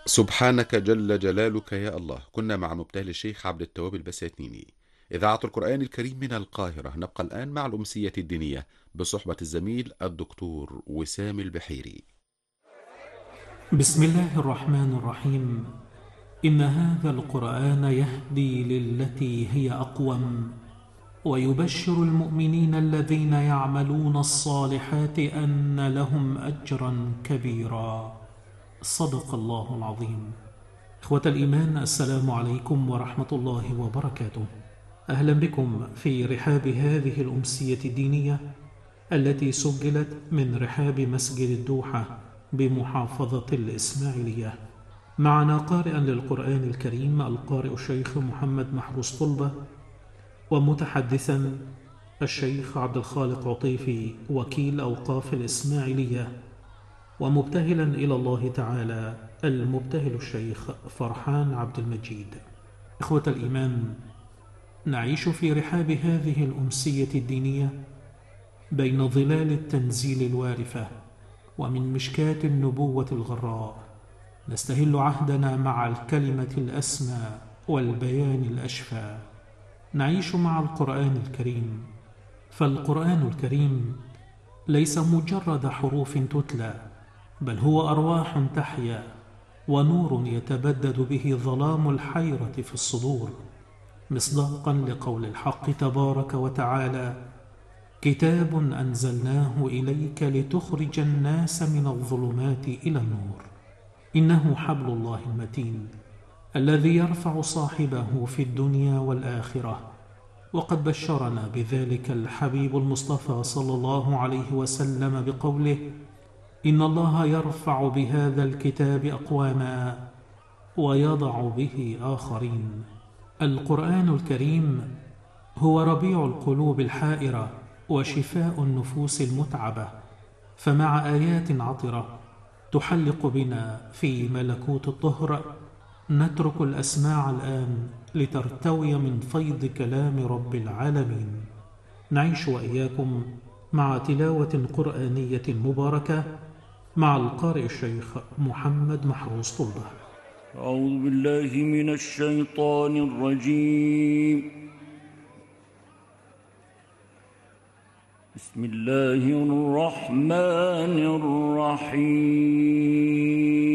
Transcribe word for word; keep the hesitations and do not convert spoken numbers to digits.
سبحانك جل جلالك يا الله. كنا مع مبتهل الشيخ عبد التواب البساتيني، إذاعة القرآن الكريم من القاهرة. نبقى الآن مع الأمسية الدينية بصحبة الزميل الدكتور وسام البحيري. بسم الله الرحمن الرحيم. إن هذا القرآن يهدي للتي هي أقوم ويبشر المؤمنين الذين يعملون الصالحات أن لهم أجرا كبيرا. صدق الله العظيم. إخوة الإيمان، السلام عليكم ورحمة الله وبركاته. أهلا بكم في رحاب هذه الأمسية الدينية التي سجلت من رحاب مسجد الدوحة بمحافظة الإسماعيلية. معنا قارئا للقرآن الكريم القارئ الشيخ محمد محروس طلبة، ومتحدثا الشيخ عبد الخالق عطيفي وكيل أوقاف الإسماعيلية، ومبتهلا إلى الله تعالى المبتهل الشيخ فرحان عبد المجيد. إخوة الإيمان، نعيش في رحاب هذه الأمسية الدينية بين ظلال التنزيل الوارفة ومن مشكاة النبوة الغراء، نستهل عهدنا مع الكلمة الأسمى والبيان الأشفى. نعيش مع القرآن الكريم، فالقرآن الكريم ليس مجرد حروف تتلى، بل هو أرواح تحيا ونور يتبدد به ظلام الحيرة في الصدور، مصداقا لقول الحق تبارك وتعالى: كتاب أنزلناه إليك لتخرج الناس من الظلمات إلى النور، إنه حبل الله المتين الذي يرفع صاحبه في الدنيا والآخرة. وقد بشرنا بذلك الحبيب المصطفى صلى الله عليه وسلم بقوله: إن الله يرفع بهذا الكتاب أقواما ويضع به آخرين. القرآن الكريم هو ربيع القلوب الحائرة وشفاء النفوس المتعبة، فمع آيات عطرة تحلق بنا في ملكوت الطهر، نترك الأسماع الآن لترتوي من فيض كلام رب العالمين. نعيش وإياكم مع تلاوة قرآنية مباركة مع القارئ الشيخ محمد محروس طلبة. أعوذ بالله من الشيطان الرجيم. بسم الله الرحمن الرحيم.